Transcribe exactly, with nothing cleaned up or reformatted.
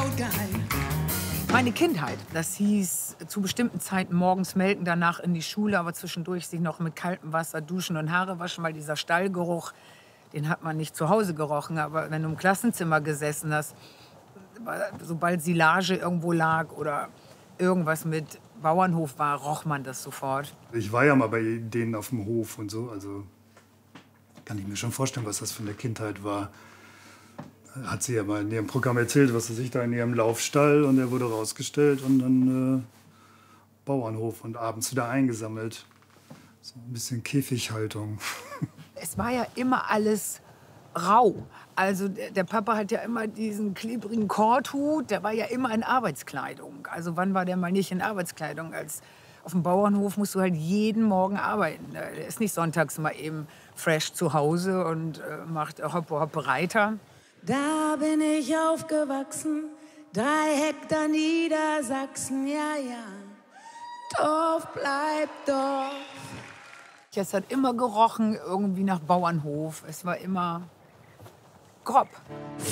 Meine Kindheit, das hieß zu bestimmten Zeiten morgens melken, danach in die Schule, aber zwischendurch sich noch mit kaltem Wasser duschen und Haare waschen, weil dieser Stallgeruch, den hat man nicht zu Hause gerochen. Aber wenn du im Klassenzimmer gesessen hast, sobald Silage irgendwo lag oder irgendwas mit Bauernhof war, roch man das sofort. Ich war ja mal bei denen auf dem Hof und so, also kann ich mir schon vorstellen, was das für eine Kindheit war. Hat sie ja mal in ihrem Programm erzählt, was sie sich da in ihrem Laufstall, und der wurde rausgestellt und dann äh, Bauernhof und abends wieder eingesammelt. So ein bisschen Käfighaltung. Es war ja immer alles rau. Also der, der Papa hat ja immer diesen klebrigen Korthut, der war ja immer in Arbeitskleidung. Also wann war der mal nicht in Arbeitskleidung? Als auf dem Bauernhof musst du halt jeden Morgen arbeiten. Der ist nicht sonntags mal eben fresh zu Hause und äh, macht Hoppe Hoppe Reiter. Da bin ich aufgewachsen, drei Hektar Niedersachsen, ja, ja. Dorf bleibt Dorf. Es hat immer gerochen irgendwie nach Bauernhof. Es war immer grob.